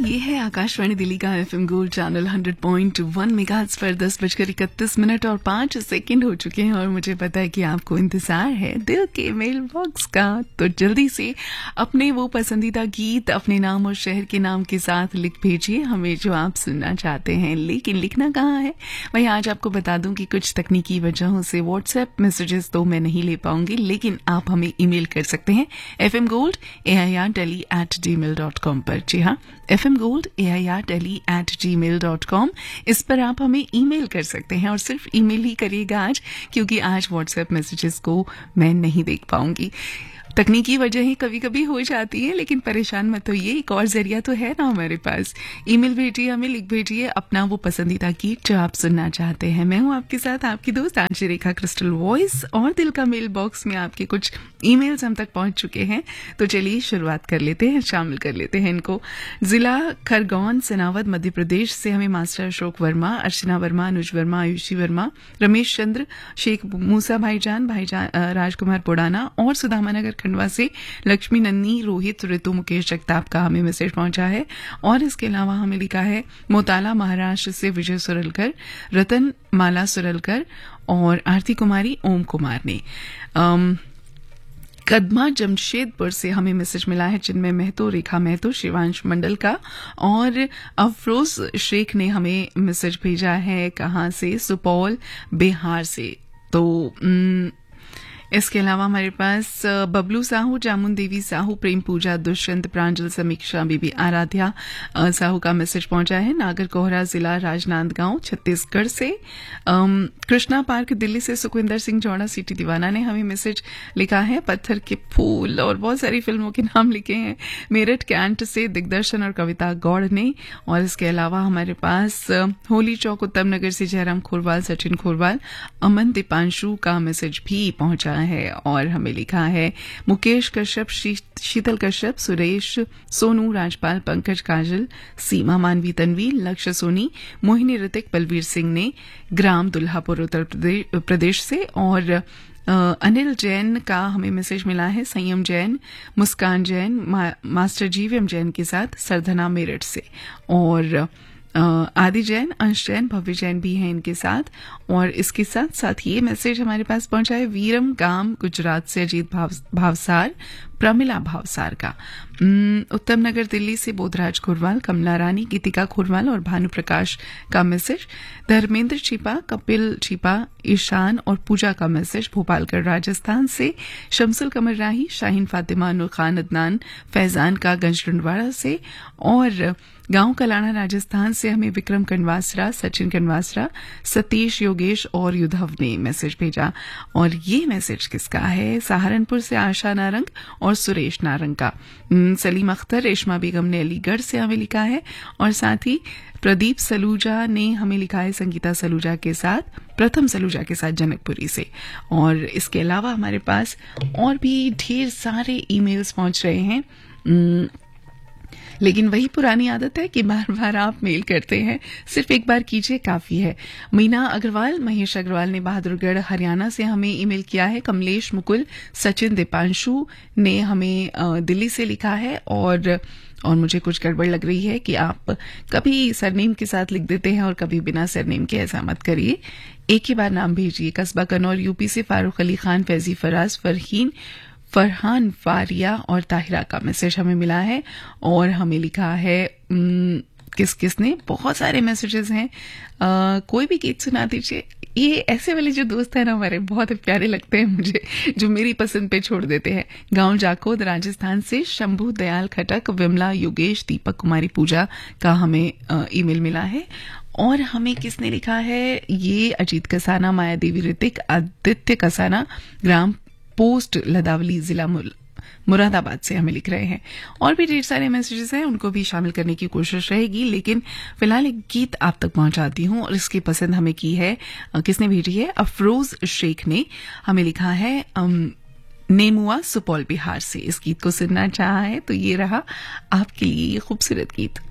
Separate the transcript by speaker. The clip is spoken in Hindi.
Speaker 1: ये है आकाशवाणी दिल्ली का एफएम गोल्ड चैनल 100.1 मेगाहर्ट्ज पर 10:31 और 5 सेकंड हो चुके हैं और मुझे पता है कि आपको इंतजार है दिल के मेल बॉक्स का। तो जल्दी से अपने वो पसंदीदा गीत अपने नाम और शहर के नाम के साथ लिख भेजिए हमें, जो आप सुनना चाहते हैं। लेकिन लिखना कहाँ है भाई, आज आपको बता दूं कि कुछ तकनीकी वजहों से व्हाट्सएप मैसेजेस तो मैं नहीं ले पाऊंगी, लेकिन आप हमें ईमेल कर सकते हैं fmgold@airdelhi@gmail.com पर। जी हाँ, fmgold@airdelhi@gmail.com, इस पर आप हमें ईमेल कर सकते हैं और सिर्फ ईमेल ही करिएगा आज, क्योंकि आज व्हाट्सएप मैसेजेस को मैं नहीं देख पाऊंगी। तकनीकी वजह ही कभी कभी हो जाती है, लेकिन परेशान मत होइए, एक और जरिया तो है ना हमारे पास। ईमेल भेजिए हमें, लिख भेजिए अपना वो पसंदीदा गीत जो आप सुनना चाहते हैं। मैं हूं आपके साथ आपकी दोस्त आरजे रेखा क्रिस्टल वॉइस, और दिल का मेल बॉक्स में आपके कुछ ईमेल्स हम तक पहुंच चुके हैं। तो चलिए शुरुआत कर लेते हैं, शामिल कर लेते हैं इनको। जिला खरगोन सेनावद मध्य प्रदेश से हमें मास्टर अशोक वर्मा, अर्चना वर्मा, अनुज वर्मा, आयुषी वर्मा, रमेश चंद्र, शेख मूसा भाईजान राजकुमार पुडाना और सुदामा नगर खंडवा से लक्ष्मी नन्नी, रोहित, ऋतु, मुकेश जगताप का हमें मैसेज पहुंचा है। और इसके अलावा हमें लिखा है मोताला महाराष्ट्र से विजय सुरलकर, रतन माला सुरलकर और आरती कुमारी ओम कुमार ने। कदमा जमशेदपुर से हमें मैसेज मिला है जिनमें महतो, रेखा महतो, शिवांश मंडल का, और अफरोज शेख ने हमें मैसेज भेजा है कहाँ से, सुपौल बिहार से। तो इसके अलावा हमारे पास बबलू साहू, जामुन देवी साहू, प्रेम पूजा, दुष्यंत, प्रांजल, समीक्षा, बीबी आराध्या साहू का मैसेज पहुंचा है नागर कोहरा जिला राजनांदगांव छत्तीसगढ़ से। कृष्णा पार्क दिल्ली से सुखविंदर सिंह जौड़ा, सिटी दीवाना ने हमें मैसेज लिखा है। पत्थर के फूल और बहुत सारी फिल्मों के नाम लिखे हैं। मेरठ कैंट से दिग्दर्शन और कविता गौड़ ने। और इसके अलावा हमारे पास होली चौक उत्तम नगर से जयराम खोरवाल, सचिन खोरवाल, अमन दीपांशु का मैसेज भी पहुंचा है। और हमें लिखा है मुकेश कश्यप, शीतल कश्यप, सुरेश, सोनू, राजपाल, पंकज, काजल, सीमा, मानवी, तन्वी, लक्ष्य सोनी, मोहिनी, ऋतिक, बलवीर सिंह ने ग्राम दुल्हापुर उत्तर प्रदेश से। और अनिल जैन का हमें मैसेज मिला है, संयम जैन, मुस्कान जैन, मास्टर जीवीएम जैन के साथ सरधना मेरठ से। और आदि जैन, अंश जैन, भव्य जैन भी हैं इनके साथ। और इसके साथ साथ ये मैसेज हमारे पास पहुंचा है वीरम गाम गुजरात से अजीत भावसार, प्रमिला भावसार का। उत्तम नगर दिल्ली से बोधराज खुरवाल, कमला रानी, गीतिका खुरवाल और भानु प्रकाश का मैसेज। धर्मेंद्र छिपा, कपिल छिपा, ईशान और पूजा का मैसेज भोपालगढ़ राजस्थान से। शमसुल कमर राही, शाहीन फातिमा, नूर खान, अदनान, फैजान का गंजडंडवाड़ा से। और गांव कलाना राजस्थान से हमें विक्रम कनवासरा, सचिन कनवासरा, सतीश, योगेश और युद्धव ने मैसेज भेजा। और ये मैसेज किसका है, सहारनपुर से आशा नारंग और सुरेश नारंग का। सलीम अख्तर, रेशमा बेगम ने अलीगढ़ से हमें लिखा है। और साथ ही प्रदीप सलूजा ने हमें लिखा है संगीता सलूजा के साथ, प्रथम सलूजा के साथ जनकपुरी से। और इसके अलावा हमारे पास और भी ढेर सारे ईमेल्स पहुंच रहे हैं, लेकिन वही पुरानी आदत है कि बार बार आप मेल करते हैं, सिर्फ एक बार कीजिए काफी है। मीना अग्रवाल, महेश अग्रवाल ने बहादुरगढ़ हरियाणा से हमें ईमेल किया है। कमलेश, मुकुल, सचिन, दीपांशु ने हमें दिल्ली से लिखा है। और मुझे कुछ गड़बड़ लग रही है कि आप कभी सरनेम के साथ लिख देते हैं और कभी बिना सरनेम के, ऐसा मत करिए, एक ही बार नाम भेजिए। कस्बा कन्नौर यूपी से फारूक अली खान, फैजी फराज, फरहान फारिया और ताहिरा का मैसेज हमें मिला है। और हमें लिखा है किसने, बहुत सारे मैसेजेस हैं, कोई भी गीत सुना दीजिए। ये ऐसे वाले जो दोस्त हैं ना हमारे, बहुत प्यारे लगते हैं मुझे, जो मेरी पसंद पे छोड़ देते हैं। गांव जाकोद राजस्थान से शंभू दयाल खटक, विमला, योगेश, दीपक, कुमारी पूजा का हमें ईमेल मिला है। और हमें किसने लिखा है, ये अजीत कसाना, माया देवी, ऋतिक, आदित्य कसाना, ग्राम पोस्ट लदावली, जिला मुरादाबाद से हमें लिख रहे हैं। और भी ढेर सारे मैसेजेस हैं, उनको भी शामिल करने की कोशिश रहेगी, लेकिन फिलहाल एक गीत आप तक पहुंचाती हूं। और इसकी पसंद हमें की है, किसने भेजी है, अफरोज शेख ने हमें लिखा है नेमुआ, सुपौल बिहार से। इस गीत को सुनना चाहा है तो ये रहा आपके लिए ये खूबसूरत गीत।